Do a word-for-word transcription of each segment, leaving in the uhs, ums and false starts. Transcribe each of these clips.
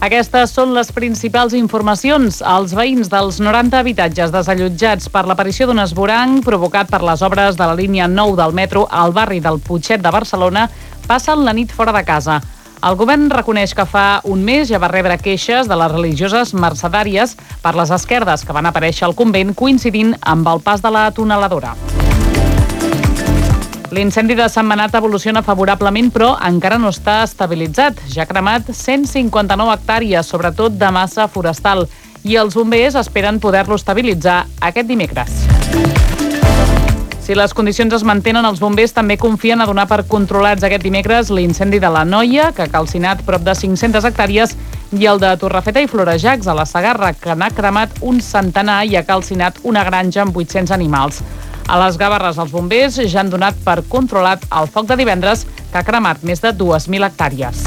Aquestes són les principals informacions. Els veïns dels noranta habitatges desallotjats per l'aparició d'un esvoranc provocat per les obres de la línia nou del metro al barri del Putxet de Barcelona passen la nit fora de casa. El govern reconeix que fa un mes ja va rebre queixes de les religioses mercedàries per les esquerdes que van aparèixer al convent coincidint amb el pas de la tuneladora. L'incendi de Sentmenat evoluciona favorablement, però encara no està estabilitzat. Ja ha cremat cent cinquanta-nou hectàrees, sobretot de massa forestal, i els bombers esperen poder-lo estabilitzar aquest dimecres. Si les condicions es mantenen, els bombers també confien a donar per controlats aquest dimecres l'incendi de la Noia, que ha calcinat prop de cinc-centes hectàrees, i el de Torrefeta i Florejacs, a la Segarra, que n'ha cremat un centenar i ha calcinat una granja amb vuit-cents animals. A les Gavarres, els bombers ja han donat per controlat el foc de divendres, que ha cremat més de dues mil hectàrees.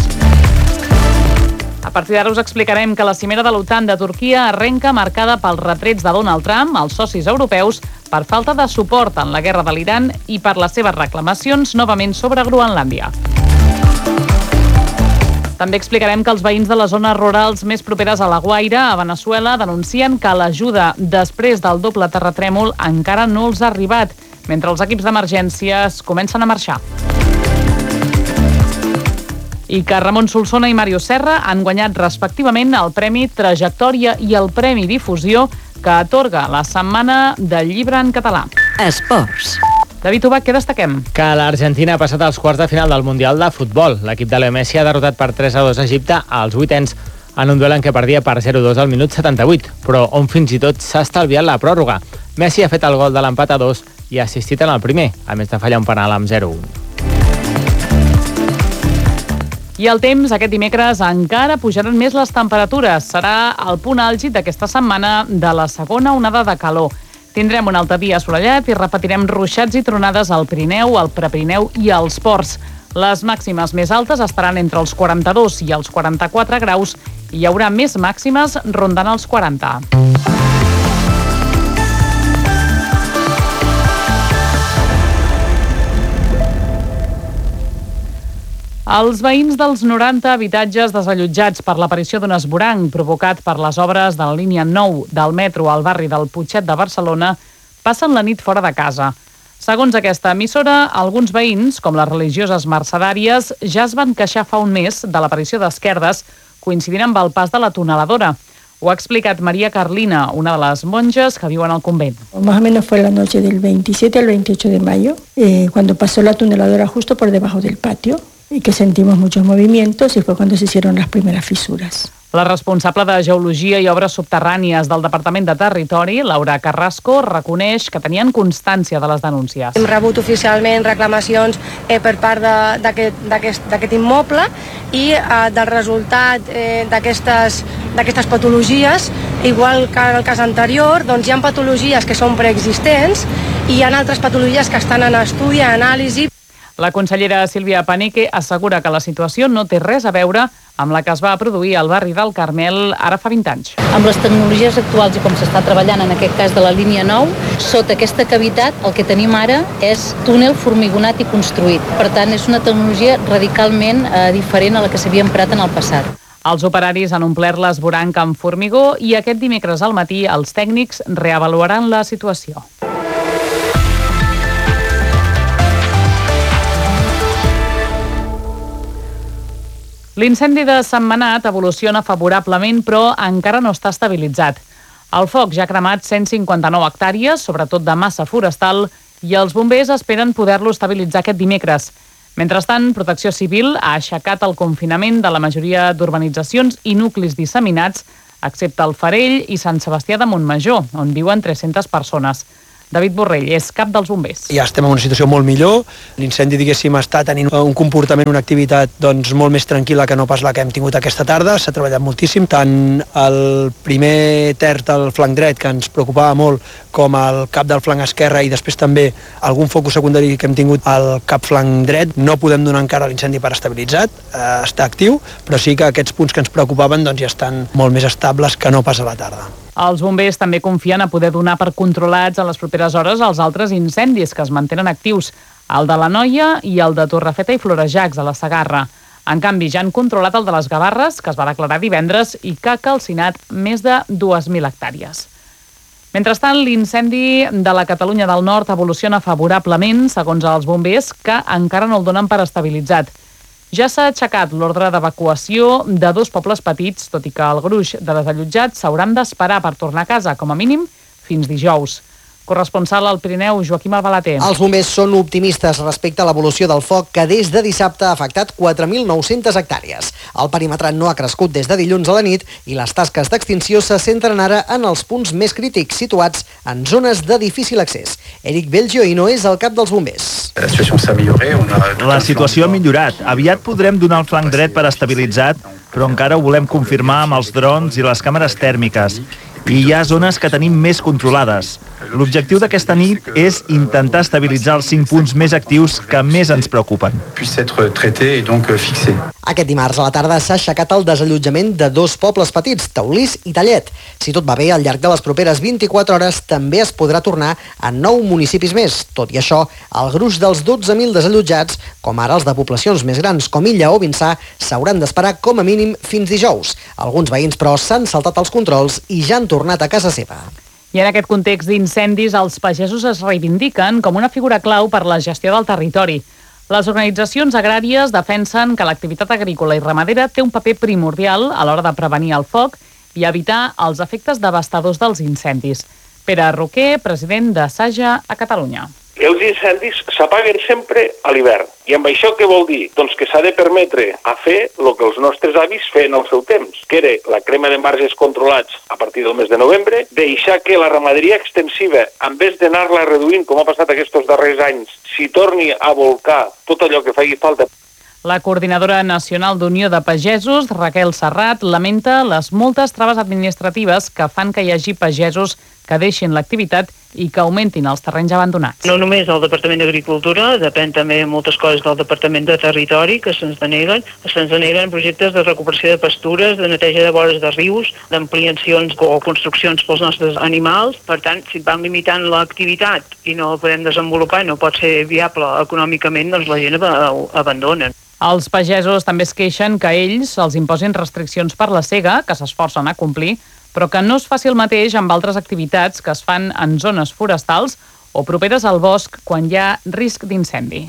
A partir d'ara us explicarem que la cimera de l'OTAN de Turquia arrenca marcada pels retrets de Donald Trump als socis europeus per falta de suport en la guerra de l'Iran i per les seves reclamacions novament sobre Groenlàndia. També explicarem que els veïns de les zones rurals més properes a La Guaira, a Veneçuela, denuncien que l'ajuda després del doble terratrèmol encara no els ha arribat, mentre els equips d'emergències comencen a marxar. I que Ramon Solsona i Màrius Serra han guanyat respectivament el Premi Trajectòria i el Premi Difusió que atorga la Setmana del Llibre en Català. Esports. David Ubach, què destaquem? Que l'Argentina ha passat als quarts de final del Mundial de Futbol. L'equip de Leo Messi ha derrotat per tres a dos a Egipte als vuitens en un duel en què perdia per zero a dos al minut setanta-vuit, però on fins i tot s'ha estalviat la pròrroga. Messi ha fet el gol de l'empat a dos i ha assistit en el primer, a més de fallar un penal amb zero a un. I el temps, aquest dimecres encara pujaran més les temperatures. Serà el punt àlgid d'aquesta setmana de la segona onada de calor. Tindrem un altre dia assolellat i repetirem ruixats i tronades al Pirineu, al Prepirineu i als ports. Les màximes més altes estaran entre els quaranta-dos i els quaranta-quatre graus i hi haurà més màximes rondant els quaranta. Els veïns dels noranta habitatges desallotjats per l'aparició d'un esvoranc provocat per les obres de la línia nou del metro al barri del Putxet de Barcelona passen la nit fora de casa. Segons aquesta emissora, alguns veïns, com les religioses mercedàries, ja es van queixar fa un mes de l'aparició d'esquerdes coincidint amb el pas de la tuneladora. Ho ha explicat María Carlina, una de les monges que viuen al convent. Más o menos fue la noche del veintisiete al veintiocho de mayo, eh, cuando pasó la tuneladora justo por debajo del patio, y que sentimos muchos movimientos y fue cuando se hicieron las primeras fisuras. La responsable de Geologia i Obres Subterrànies del Departament de Territori, Laura Carrasco, reconeix que tenien constància de les denúncies. Hem rebut oficialment reclamacions eh, per part d'aquest immoble i eh, del resultat eh, d'aquestes d'aquestes patologies, igual que en el cas anterior, doncs hi ha patologies que són preexistents i hi ha altres patologies que estan en estudi, en anàlisi. La consellera Sílvia Panique assegura que la situació no té res a veure amb la que es va produir al barri del Carmel ara fa vint anys. Amb les tecnologies actuals i com s'està treballant en aquest cas de la línia nou, sota aquesta cavitat el que tenim ara és túnel formigonat i construït. Per tant, és una tecnologia radicalment eh, diferent a la que s'havia emprat en el passat. Els operaris han omplert l'esvoranc amb formigó i aquest dimecres al matí els tècnics reavaluaran la situació. L'incendi de Sentmenat evoluciona favorablement, però encara no està estabilitzat. El foc ja ha cremat cent cinquanta-nou hectàrees, sobretot de massa forestal, i els bombers esperen poder-lo estabilitzar aquest dimecres. Mentrestant, Protecció Civil ha aixecat el confinament de la majoria d'urbanitzacions i nuclis disseminats, excepte el Farell i Sant Sebastià de Montmajor, on viuen tres-centes persones. David Borrell és cap dels bombers. Ja estem en una situació molt millor. L'incendi, diguéssim, està tenint un comportament, una activitat doncs, molt més tranquil·la que no pas la que hem tingut aquesta tarda. S'ha treballat moltíssim. Tant el primer terç del flanc dret, que ens preocupava molt, com el cap del flanc esquerre i després també algun focus secundari que hem tingut al cap flanc dret. No podem donar encara l'incendi per estabilitzat, eh, està actiu, però sí que aquests punts que ens preocupaven doncs, ja estan molt més estables que no pas a la tarda. Els bombers també confien a poder donar per controlats a les properes hores els altres incendis que es mantenen actius, el de la Noia i el de Torrefeta i Florejacs, a la Segarra. En canvi, ja han controlat el de les Gavarres, que es va declarar divendres i que ha calcinat més de dues mil hectàrees. Mentrestant, l'incendi de la Catalunya del Nord evoluciona favorablement, segons els bombers, que encara no el donen per estabilitzat. Ja s'ha aixecat l'ordre d'evacuació de dos pobles petits, tot i que el gruix de desallotjats s'hauran d'esperar per tornar a casa, com a mínim, fins dijous. Corresponsal al Pirineu, Joaquim Albalater. Els bombers són optimistes respecte a l'evolució del foc, que des de dissabte ha afectat quatre mil nou-centes hectàrees. El perímetre no ha crescut des de dilluns a la nit i les tasques d'extinció se centren ara en els punts més crítics, situats en zones de difícil accés. Eric Belgioino és el cap dels bombers. La situació ha millorat. Aviat podrem donar el flanc dret per estabilitzat, però encara ho volem confirmar amb els drons i les càmeres tèrmiques. I hi ha zones que tenim més controlades. L'objectiu d'aquesta nit és intentar estabilitzar els cinc punts més actius que més ens preocupen. Aquest dimarts a la tarda s'ha aixecat el desallotjament de dos pobles petits, Taulís i Tallet. Si tot va bé, al llarg de les properes vint-i-quatre hores també es podrà tornar a nou municipis més. Tot i això, el gruix dels dotze mil desallotjats, com ara els de poblacions més grans com Illa o Vinçà, s'hauran d'esperar com a mínim fins dijous. Alguns veïns, però, s'han saltat els controls i ja han tornat a casa seva. I en aquest context d'incendis, els pagesos es reivindiquen com una figura clau per la gestió del territori. Les organitzacions agràries defensen que l'activitat agrícola i ramadera té un paper primordial a l'hora de prevenir el foc i evitar els efectes devastadors dels incendis. Pere Roquer, president de Saja a Catalunya. Els incendis s'apaguen sempre a l'hivern. I amb això què vol dir? Doncs que s'ha de permetre a fer el que els nostres avis feien al seu temps, que era la crema de marges controlats a partir del mes de novembre, deixar que la ramaderia extensiva, en vez d'anar-la reduint, com ha passat aquests darrers anys, s'hi torni a volcar tot allò que faci falta. La coordinadora nacional d'Unió de Pagesos, Raquel Serrat, lamenta les moltes traves administratives que fan que hi hagi pagesos que deixin l'activitat i que augmentin els terrenys abandonats. No només el Departament d'Agricultura, depèn també moltes coses del Departament de Territori, que se'ns deneguen. Se'ns deneguen projectes de recuperació de pastures, de neteja de vores de rius, d'ampliacions o construccions pels nostres animals. Per tant, si van limitant l'activitat i no la podem desenvolupar, no pot ser viable econòmicament, doncs la gent abandona. Els pagesos també es queixen que a ells els imposin restriccions per la sega, que s'esforcen a complir, però que no es faci el mateix amb altres activitats que es fan en zones forestals o properes al bosc quan hi ha risc d'incendi.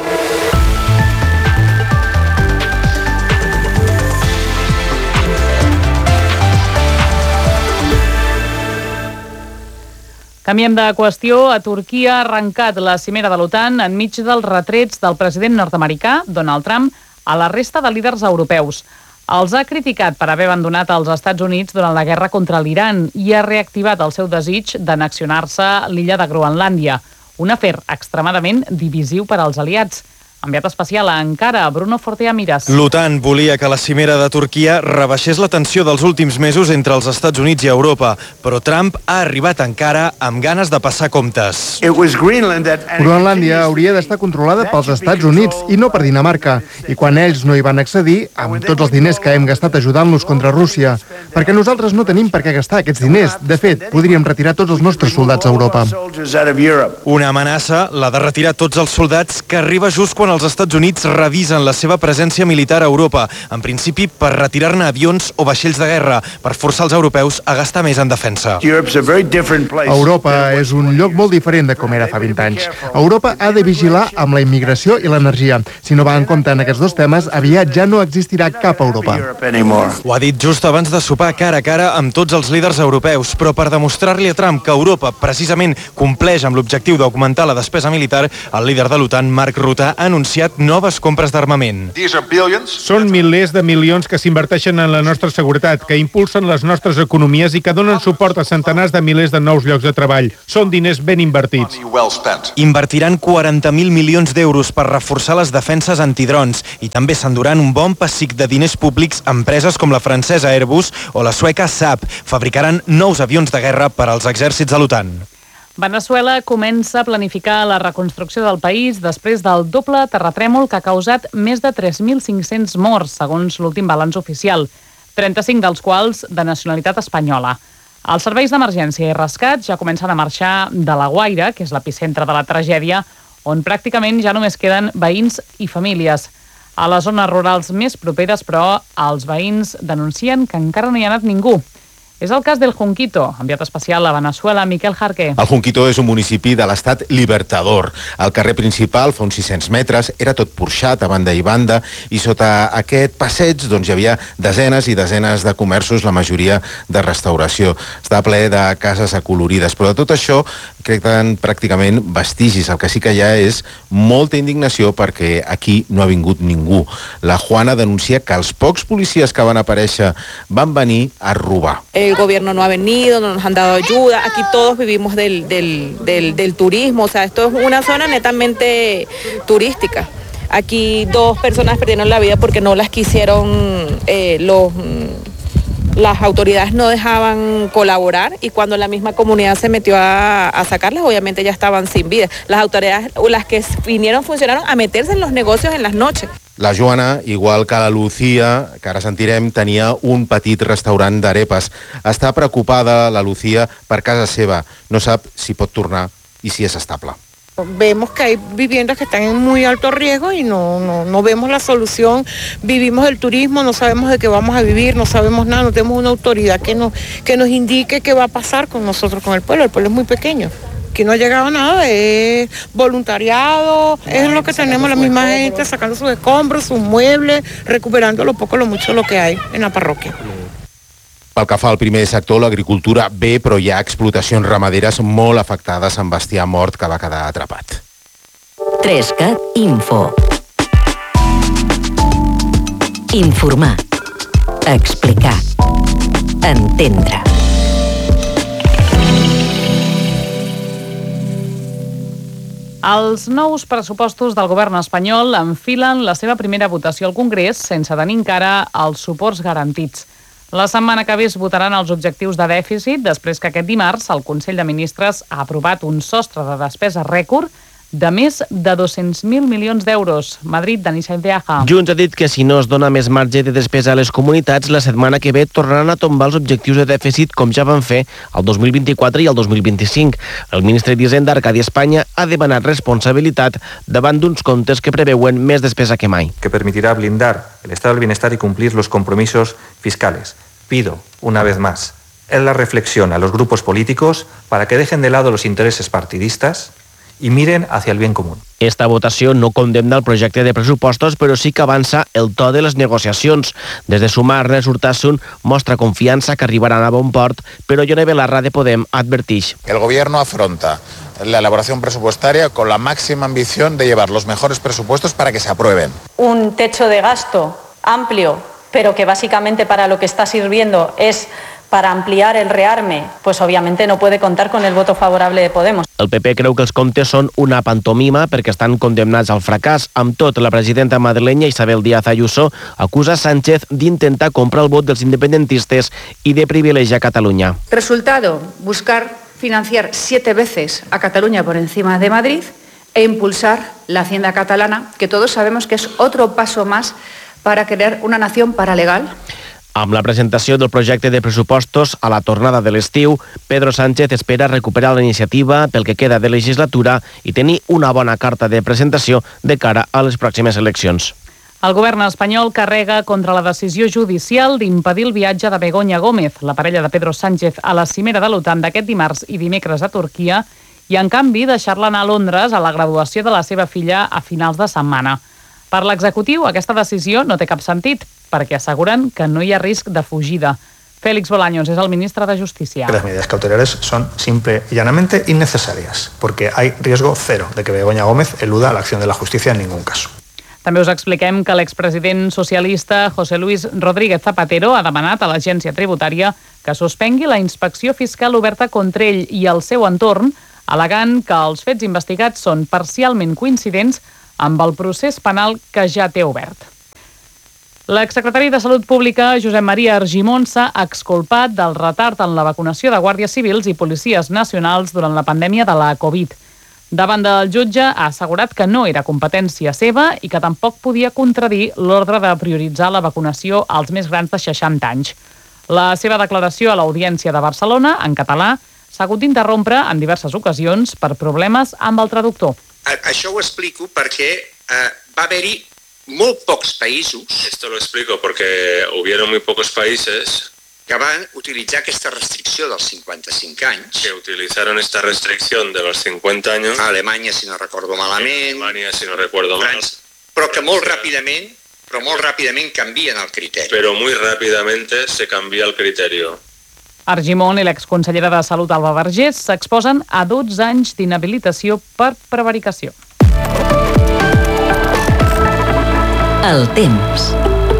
Canviem de qüestió. A Turquia ha arrencat la cimera de l'OTAN enmig dels retrets del president nord-americà, Donald Trump, a la resta de líders europeus. Els ha criticat per haver abandonat els Estats Units durant la guerra contra l'Iran i ha reactivat el seu desig d'annexionar-se l'illa de Groenlàndia, un afer extremadament divisiu per als aliats. Enviat especial a Ankara, Bruno Fortea Miras. L'OTAN volia que la cimera de Turquia rebaixés la tensió dels últims mesos entre els Estats Units i Europa, però Trump ha arribat a Ankara amb ganes de passar comptes. Groenlàndia hauria d'estar controlada pels Estats Units i no per Dinamarca, i quan ells no hi van accedir, amb tots els diners que hem gastat ajudant-los contra Rússia, perquè nosaltres no tenim per què gastar aquests diners. De fet, podríem retirar tots els nostres soldats a Europa. Una amenaça, la de retirar tots els soldats, que arriba just quan els Estats Units revisen la seva presència militar a Europa, en principi per retirar-ne avions o vaixells de guerra, per forçar els europeus a gastar més en defensa. Europa és un lloc molt diferent de com era fa vint anys. Europa ha de vigilar amb la immigració i l'energia. Si no va en compte en aquests dos temes, aviat ja no existirà cap Europa. Ho ha dit just abans de sopar cara a cara amb tots els líders europeus, però per demostrar-li a Trump que Europa precisament compleix amb l'objectiu d'augmentar la despesa militar, el líder de l'OTAN, Mark Rutte, ha anunciat noves compres d'armament. Són milers de milions que s'inverteixen en la nostra seguretat, que impulsen les nostres economies i que donen suport a centenars de milers de nous llocs de treball. Són diners ben invertits. Invertiran quaranta mil milions d'euros per reforçar les defenses antidrons i també s'enduran un bon pessic de diners públics a empreses com la francesa Airbus o la sueca Saab. Fabricaran nous avions de guerra per als exèrcits de l'OTAN. Veneçuela comença a planificar la reconstrucció del país després del doble terratrèmol que ha causat més de tres mil cinc-cents morts, segons l'últim balanç oficial, trenta-cinc dels quals de nacionalitat espanyola. Els serveis d'emergència i rescat ja comencen a marxar de La Guaira, que és l'epicentre de la tragèdia, on pràcticament ja només queden veïns i famílies. A les zones rurals més properes, però, els veïns denuncien que encara no hi ha anat ningú. És el cas del Junquito, enviat especial a Veneçuela, Miquel Jarqué. El Junquito és un municipi de l'estat Libertador. El carrer principal, fa uns sis-cents metres, era tot porxat a banda i banda, i sota aquest passeig doncs, hi havia desenes i desenes de comerços, la majoria de restauració. Està ple de cases acolorides, però de tot això queden pràcticament vestigis. El que sí que hi ha és molta indignació perquè aquí no ha vingut ningú. La Juana denuncia que els pocs policies que van aparèixer van venir a robar. El gobierno no ha venido, no nos han dado ayuda. Aquí todos vivimos del, del, del, del turismo, o sea, esto es una zona netamente turística. Aquí dos personas perdieron la vida porque no las quisieron, eh, los, las autoridades no dejaban colaborar, y cuando la misma comunidad se metió a, a sacarlas, obviamente ya estaban sin vida. Las autoridades, las que vinieron, funcionaron a meterse en los negocios en las noches. La Joana, igual que la Lucía, que ara sentirem, tenia un petit restaurant d'arepas. Està preocupada la Lucía per casa seva. No sap si pot tornar i si és estable. Vemos que hay viviendas que están en muy alto riesgo y no, no, no vemos la solución. Vivimos del turismo, no sabemos de qué vamos a vivir, no sabemos nada, no tenemos una autoridad que nos, que nos indique qué va a pasar con nosotros, con el pueblo. El pueblo es muy pequeño. Aquí no ha llegado nada, es voluntariado, es lo que tenemos, la misma gente sacando sus escombros, sus muebles, recuperando lo poco, lo mucho lo que hay en la parroquia. Pel que fa al primer sector, l'agricultura bé, però hi ha explotacions ramaderes molt afectades amb bestiar mort que va quedar atrapat. Trescat Info. Informar. Explicar. Entendre. Els nous pressupostos del govern espanyol enfilen la seva primera votació al Congrés sense tenir encara els suports garantits. La setmana que ve es votaran els objectius de dèficit després que aquest dimarts el Consell de Ministres ha aprovat un sostre de despesa rècord de més de dos-cents mil milions d'euros. Madrid, Dani Sainteaja. Junts ha dit que si no es dona més marge de despesa a les comunitats, la setmana que ve tornaran a tombar els objectius de dèficit com ja van fer el dos mil vint-i-quatre i el dos mil vint-i-cinc. El ministre d'Hisenda, Arcadi Espanya, ha demanat responsabilitat davant d'uns comptes que preveuen més despesa que mai. Que permitirá blindar el estado del bienestar y cumplir los compromisos fiscales. Pido, una vez más, en la reflexión a los grupos políticos para que dejen de lado los intereses partidistas i miren hacia el bien común. Esta votació no condemna el projecte de pressupostos, però sí que avança el to de les negociacions. Des de Sumar, Ernest Urtasun mostra confiança que arribaran a bon port, però Ione Belarra de Podem advertix. El gobierno afronta la elaboración presupuestaria con la máxima ambición de llevar los mejores presupuestos para que se aprueben. Un techo de gasto amplio, pero que básicamente para lo que está sirviendo es para ampliar el rearme, pues obviamente no puede contar con el voto favorable de Podemos. El P P creu que els comptes són una pantomima perquè estan condemnats al fracàs. Amb tot, la presidenta madrilenya Isabel Díaz Ayuso acusa Sánchez d'intentar comprar el vot dels independentistes i de privilegiar Catalunya. Resultado, buscar financiar siete veces a Cataluña por encima de Madrid e impulsar la hacienda catalana, que todos sabemos que es otro paso más para crear una nación paralegal. Amb la presentació del projecte de pressupostos a la tornada de l'estiu, Pedro Sánchez espera recuperar la iniciativa pel que queda de legislatura i tenir una bona carta de presentació de cara a les pròximes eleccions. El govern espanyol carrega contra la decisió judicial d'impedir el viatge de Begoña Gómez, la parella de Pedro Sánchez, a la cimera de l'OTAN d'aquest dimarts i dimecres a Turquia, i en canvi deixar-la anar a Londres a la graduació de la seva filla a finals de setmana. Per l'executiu, aquesta decisió no té cap sentit, perquè aseguren que no hi ha risc de fugida. Félix Bolaños és el ministre de Justícia. Las medidas cautelares son simple y llanamente innecesarias, porque hay riesgo cero de que Begoña Gómez eluda la acción de la justicia en ningún caso. També us expliquem que l'expresident socialista José Luis Rodríguez Zapatero ha demanat a l'agència tributària que suspengui la inspecció fiscal oberta contra ell i el seu entorn, al·legant que els fets investigats són parcialment coincidents amb el procés penal que ja té obert. L'exsecretari de Salut Pública, Josep Maria Argimon, s'ha exculpat del retard en la vacunació de guàrdies civils i policies nacionals durant la pandèmia de la Covid. Davant del jutge ha assegurat que no era competència seva i que tampoc podia contradir l'ordre de prioritzar la vacunació als més grans de seixanta anys. La seva declaració a l'Audiència de Barcelona, en català, s'ha hagut d'interrompre en diverses ocasions per problemes amb el traductor. Això ho explico perquè eh, va haver-hi molt pocs països... Esto lo explico porque hubieron muy pocos países... que van utilitzar aquesta restricció dels cinquanta-cinc anys. Que utilizaron esta restricción de los cincuenta años. A Alemanya, si no recordo malament. Alemanya, si no recuerdo mal. Però que molt ràpidament, però molt ràpidament canvien el criteri. Pero muy rápidamente se cambia el criterio. Argimon i l'exconsellera de Salut, Alba Vergés, s'exposen a dotze anys d'inhabilitació per prevaricació. El temps.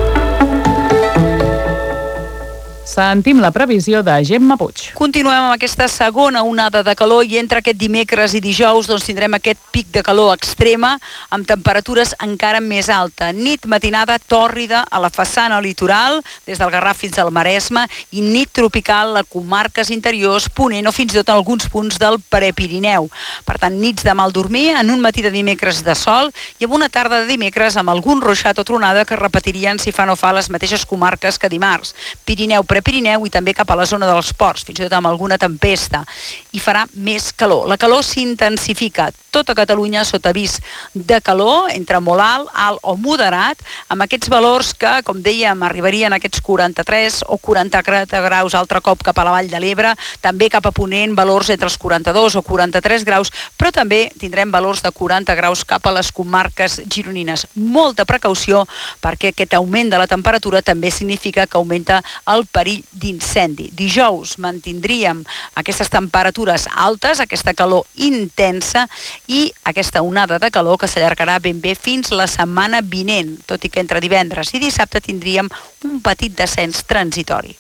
Sentim la previsió de Gemma Puig. Continuem amb aquesta segona onada de calor i entre aquest dimecres i dijous doncs, tindrem aquest pic de calor extrema amb temperatures encara més alta. Nit matinada tòrrida a la façana litoral, des del Garraf fins al Maresme, i nit tropical a comarques interiors, Ponent o fins i tot en alguns punts del Prepirineu. Per tant, nits de mal dormir, en un matí de dimecres de sol i amb una tarda de dimecres amb algun ruixat o tronada que repetirien si fa no fa les mateixes comarques que dimarts. Pirineu, Pirineu i també cap a la zona dels ports, fins i tot amb alguna tempesta. I farà més calor. La calor s'intensifica. Tota Catalunya sota avís de calor, entre molt alt, alt o moderat, amb aquests valors que, com dèiem, arribarien a aquests quaranta-tres o quaranta-quatre graus altre cop cap a la Vall de l'Ebre, també cap a Ponent, valors entre els quaranta-dos o quaranta-tres graus, però també tindrem valors de quaranta graus cap a les comarques gironines. Molta precaució, perquè aquest augment de la temperatura també significa que augmenta el perill d'incendi. Dijous mantindríem aquestes temperatures altes, aquesta calor intensa i aquesta onada de calor que s'allargarà ben bé fins la setmana vinent, tot i que entre divendres i dissabte tindríem un petit descens transitori.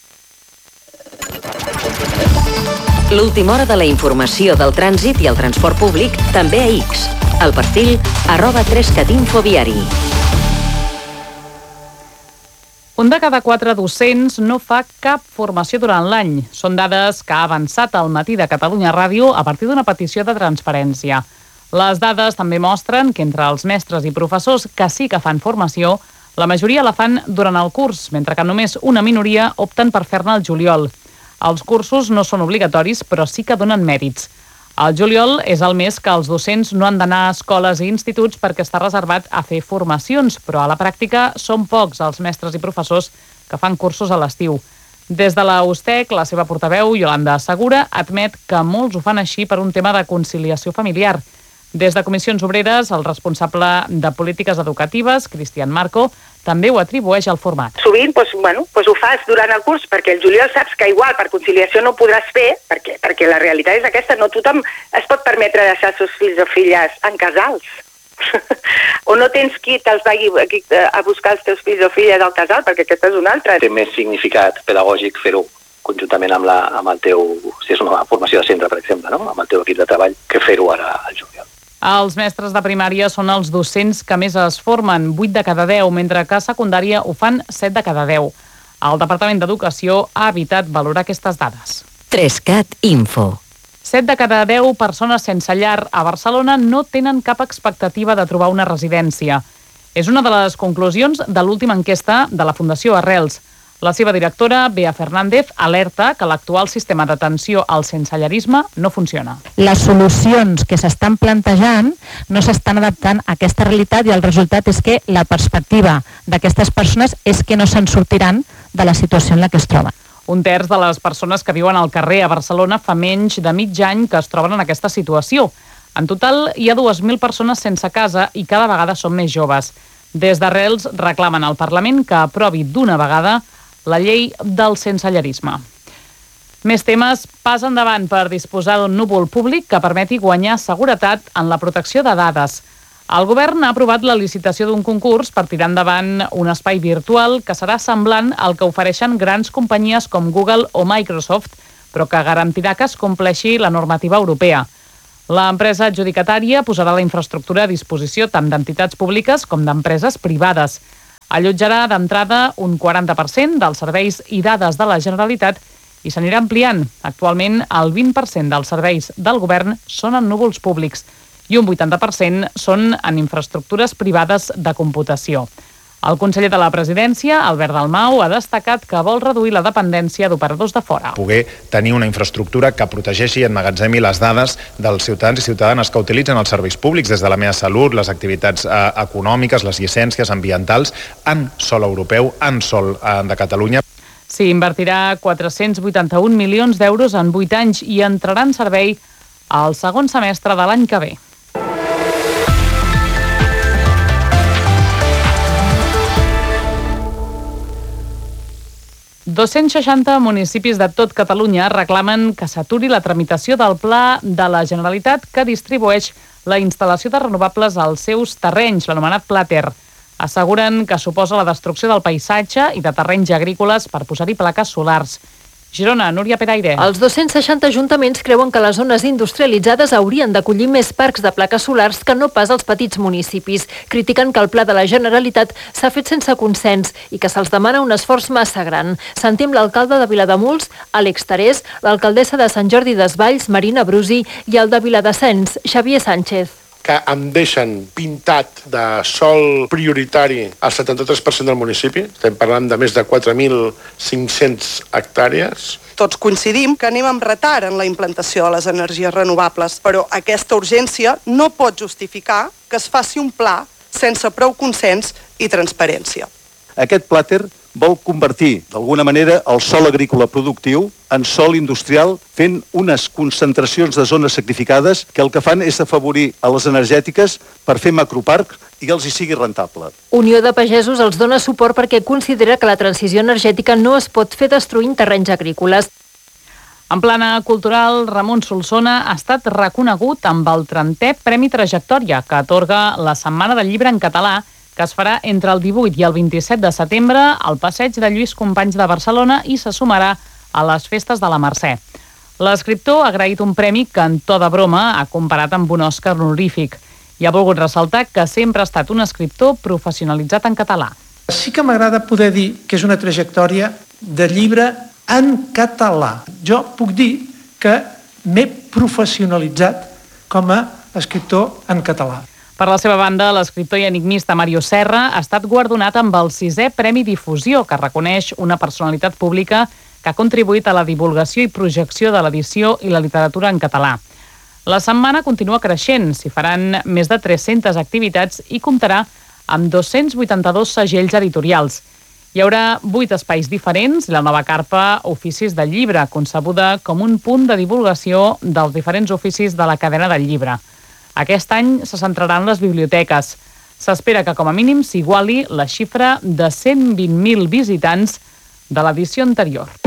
L'última hora de la informació del trànsit i el transport públic també a X, al perfil arroba tres cat info viari. Un de cada quatre docents no fa cap formació durant l'any. Són dades que ha avançat al Matí de Catalunya Ràdio a partir d'una petició de transparència. Les dades també mostren que entre els mestres i professors que sí que fan formació, la majoria la fan durant el curs, mentre que només una minoria opten per fer-ne al juliol. Els cursos no són obligatoris, però sí que donen mèrits. El juliol és el mes que els docents no han d'anar a escoles i instituts perquè està reservat a fer formacions, però a la pràctica són pocs els mestres i professors que fan cursos a l'estiu. Des de la U S T E C, la seva portaveu, Iolanda Segura, admet que molts ho fan així per un tema de conciliació familiar. Des de Comissions Obreres, el responsable de polítiques educatives, Cristian Marco, també ho atribueix al format. Sovint doncs, bueno, doncs ho fas durant el curs perquè el juliol saps que igual per conciliació no podràs fer, perquè, perquè la realitat és aquesta, no tothom es pot permetre deixar els seus fills o filles en casals. O no tens qui te'ls vagi a buscar els teus fills o filles al casal, perquè aquesta és una altra. Té més significat pedagògic fer-ho conjuntament amb, la, amb el teu, si és una formació de centre, per exemple, no? Amb el teu equip de treball, que fer-ho ara al juliol. Els mestres de primària són els docents que més es formen, vuit de cada deu, mentre que a secundària ho fan set de cada deu. El Departament d'Educació ha evitat valorar aquestes dades. tres cat info. set de cada deu persones sense llar a Barcelona no tenen cap expectativa de trobar una residència. És una de les conclusions de l'última enquesta de la Fundació Arrels. La seva directora, Bea Fernández, alerta que l'actual sistema d'atenció al sensellarisme no funciona. Les solucions que s'estan plantejant no s'estan adaptant a aquesta realitat i el resultat és que la perspectiva d'aquestes persones és que no se'n sortiran de la situació en la que es troben. Un terç de les persones que viuen al carrer a Barcelona fa menys de mig any que es troben en aquesta situació. En total, hi ha dues mil persones sense casa i cada vegada són més joves. Des d'Arrels reclamen al Parlament que aprovi d'una vegada la llei del sensellarisme. Més temes, pas endavant per disposar d'un núvol públic que permeti guanyar seguretat en la protecció de dades. El govern ha aprovat la licitació d'un concurs per tirar endavant un espai virtual que serà semblant al que ofereixen grans companyies com Google o Microsoft, però que garantirà que es compleixi la normativa europea. L'empresa adjudicatària posarà la infraestructura a disposició tant d'entitats públiques com d'empreses privades. Allotjarà d'entrada un quaranta per cent dels serveis i dades de la Generalitat i s'anirà ampliant. Actualment, el vint per cent dels serveis del govern són en núvols públics i un vuitanta per cent són en infraestructures privades de computació. El conseller de la Presidència, Albert Dalmau, ha destacat que vol reduir la dependència d'operadors de fora. Poder tenir una infraestructura que protegeixi i emmagatzemi les dades dels ciutadans i ciutadanes que utilitzen els serveis públics, des de la meva salut, les activitats eh, econòmiques, les llicències ambientals, en sòl europeu, en sòl eh, de Catalunya. S'hi invertirà quatre-cents vuitanta-un milions d'euros en vuit anys i entrarà en servei al segon semestre de l'any que ve. dos-cents seixanta municipis de tot Catalunya reclamen que s'aturi la tramitació del pla de la Generalitat que distribueix la instal·lació de renovables als seus terrenys, l'anomenat Pla Ter. Asseguren que suposa la destrucció del paisatge i de terrenys agrícoles per posar-hi plaques solars. Girona, Núria Peraire. Els dos-cents seixanta ajuntaments creuen que les zones industrialitzades haurien d'acollir més parcs de plaques solars que no pas els petits municipis. Critiquen que el pla de la Generalitat s'ha fet sense consens i que se'ls demana un esforç massa gran. Sentim l'alcalde de Vilademuls, Àlex Tarés, l'alcaldessa de Sant Jordi Desvalls, Marina Brusi, i el de Viladescens, Xavier Sánchez. Que em deixen pintat de sòl prioritari al setanta-tres per cent del municipi. Estem parlant de més de quatre mil cinc-cents hectàrees. Tots coincidim que anem amb retard en la implantació de les energies renovables, però aquesta urgència no pot justificar que es faci un pla sense prou consens i transparència. Aquest Pla Ter vol convertir, d'alguna manera, el sòl agrícola productiu en sòl industrial, fent unes concentracions de zones sacrificades que el que fan és afavorir a les energètiques per fer macroparcs i els hi sigui rentable. Unió de Pagesos els dona suport perquè considera que la transició energètica no es pot fer destruint terrenys agrícoles. En plana cultural, Ramon Solsona ha estat reconegut amb el trentè Premi Trajectòria que atorga la Setmana del Llibre en Català, que es farà entre el divuit i el vint-i-set de setembre al Passeig de Lluís Companys de Barcelona i se sumarà a les festes de la Mercè. L'escriptor ha agraït un premi que, en to de broma, ha comparat amb un Òscar honorífic i ha volgut ressaltar que sempre ha estat un escriptor professionalitzat en català. Sí que m'agrada poder dir que és una trajectòria de llibre en català. Jo puc dir que m'he professionalitzat com a escriptor en català. Per la seva banda, l'escriptor i enigmista Mario Serra ha estat guardonat amb el sisè Premi Difusió, que reconeix una personalitat pública que ha contribuït a la divulgació i projecció de l'edició i la literatura en català. La setmana continua creixent, s'hi faran més de tres-centes activitats i comptarà amb dos-cents vuitanta-dos segells editorials. Hi haurà vuit espais diferents i la nova carpa Oficis del Llibre, concebuda com un punt de divulgació dels diferents oficis de la cadena del llibre. Aquest any se centrarà en les biblioteques. S'espera que com a mínim s'iguali la xifra de cent vint mil visitants de l'edició anterior.